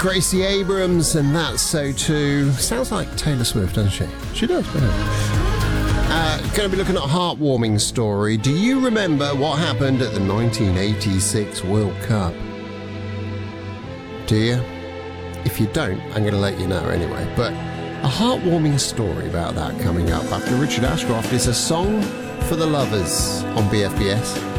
Gracie Abrams, and That's So Too. Sounds like Taylor Swift, doesn't she? She does, going to be looking at a heartwarming story. Do you remember what happened at the 1986 World Cup? Do you? If you don't, I'm going to let you know anyway. But a heartwarming story about that coming up after Richard Ashcroft is A Song for the Lovers on BFBS.